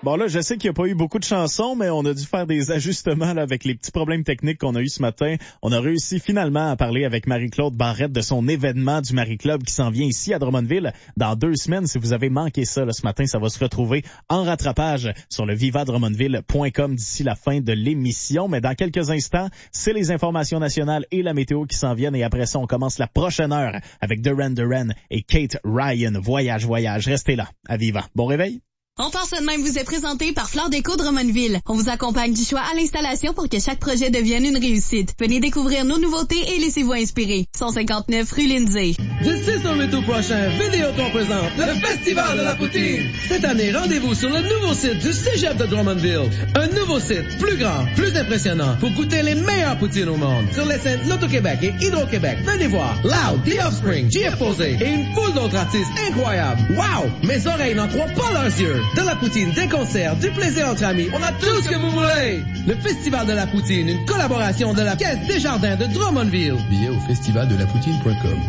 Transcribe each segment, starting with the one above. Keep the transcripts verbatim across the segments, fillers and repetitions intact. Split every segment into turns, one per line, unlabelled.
Bon là, je sais qu'il n'y a pas eu beaucoup de chansons, mais on a dû faire des ajustements là, avec les petits problèmes techniques qu'on a eu ce matin. On a réussi finalement à parler avec Marie-Claude Barrette de son événement du Marie Club qui s'en vient ici à Drummondville dans deux semaines. Si vous avez manqué ça là, ce matin, ça va se retrouver en rattrapage sur le viva drummondville point com d'ici la fin de l'émission. Mais dans quelques instants, c'est les informations nationales et la météo qui s'en viennent. Et après ça, on commence la prochaine heure avec Duran Duran et Kate Ryan. Voyage, voyage. Restez là, à Viva. Bon réveil.
On pense de même vous est présenté par Flore Déco Drummondville. On vous accompagne du choix à l'installation pour que chaque projet devienne une réussite. Venez découvrir nos nouveautés et laissez-vous inspirer. cent cinquante-neuf rue Lindsay.
Du six au huit août prochain, Vidéotron présente le Festival de la Poutine. Cette année, rendez-vous sur le nouveau site du Cégep de Drummondville. Un nouveau site, plus grand, plus impressionnant, pour goûter les meilleures poutines au monde. Sur les scènes Loto-Québec et Hydro-Québec, venez voir Loud, The Offspring, J F Posé et une foule d'autres artistes incroyables. Wow! Mes oreilles n'en croient pas leurs yeux. De la poutine, des concerts, du plaisir entre amis, on a tout ce que vous voulez! Le Festival de la Poutine, une collaboration de la Caisse Desjardins de Drummondville.
Billets au festival de la poutine point com.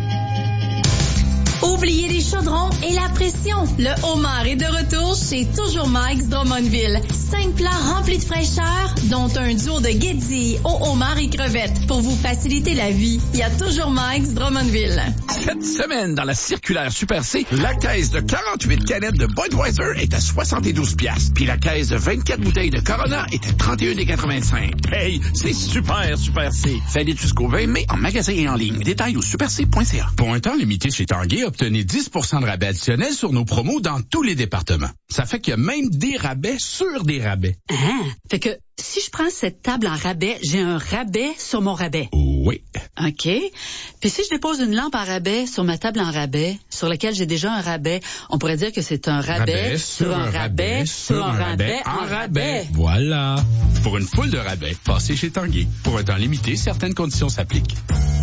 Oubliez les chaudrons et la pression. Le homard est de retour chez Toujours Mike's Drummondville. Cinq plats remplis de fraîcheur, dont un duo de guédilles au homard et crevettes. Pour vous faciliter la vie, il y a Toujours Mike's Drummondville.
Cette semaine, dans la circulaire Super C, la caisse de quarante-huit canettes de Budweiser est à soixante-douze piastres. Puis la caisse de vingt-quatre bouteilles de Corona est à trente et un quatre-vingt-cinq. Hey, c'est super, Super C. Fallait jusqu'au vingt mai en magasin et en ligne. Détails au super c point c a.
Pour un temps limité chez Tanguay, obtenez dix pour cent de rabais additionnel sur nos promos dans tous les départements. Ça fait qu'il y a même des rabais sur des rabais.
Ah, fait que si je prends cette table en rabais, j'ai un rabais sur mon rabais.
Oui.
OK. Puis si je dépose une lampe en rabais sur ma table en rabais, sur laquelle j'ai déjà un rabais, on pourrait dire que c'est un rabais, rabais sur, sur un rabais, sur un rabais, en rabais.
Voilà. Pour une foule de rabais, passez chez Tanguay. Pour un temps limité, certaines conditions s'appliquent.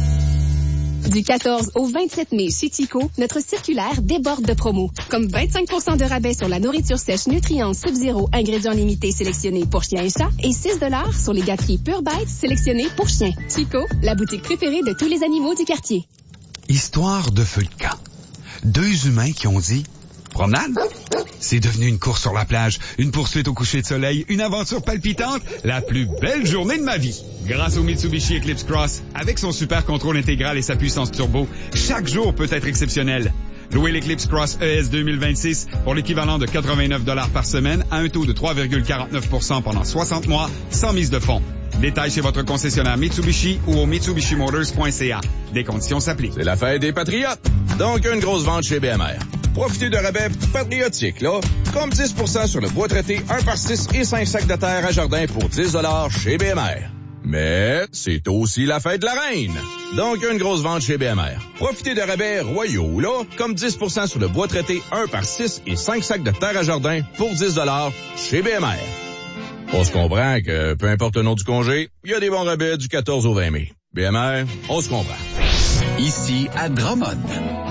Du quatorze au vingt-sept mai chez Tico, notre circulaire déborde de promos. Comme vingt-cinq pour cent de rabais sur la nourriture sèche Nutrients Sub-Zero ingrédients limités sélectionnés pour chiens et chats et six dollars sur les gâteries Pure Bites sélectionnées pour chiens. Tico, la boutique préférée de tous les animaux du quartier.
Histoire de feu de camp. Deux humains qui ont dit « Promenade ». C'est devenu une course sur la plage, une poursuite au coucher de soleil, une aventure palpitante, la plus belle journée de ma vie. Grâce au Mitsubishi Eclipse Cross, avec son super contrôle intégral et sa puissance turbo, chaque jour peut être exceptionnel. Louez l'Eclipse Cross E S deux mille vingt-six pour l'équivalent de quatre-vingt-neuf dollars par semaine à un taux de trois virgule quarante-neuf pour cent pendant soixante mois, sans mise de fonds. Détails chez votre concessionnaire Mitsubishi ou au mitsubishi motors point c a. Des conditions s'appliquent.
C'est la fête des patriotes. Donc, une grosse vente chez B M R. Profitez de rabais patriotiques, là. Comme dix pour cent sur le bois traité un par six et cinq sacs de terre à jardin pour dix dollars chez B M R. Mais c'est aussi la fête de la reine. Donc, une grosse vente chez B M R. Profitez de rabais royaux, là. Comme dix pour cent sur le bois traité un par six et cinq sacs de terre à jardin pour dix dollars chez B M R. On se comprend que, peu importe le nom du congé, il y a des bons rabais du quatorze au vingt mai. B M R, on se comprend.
Ici, à Drummond.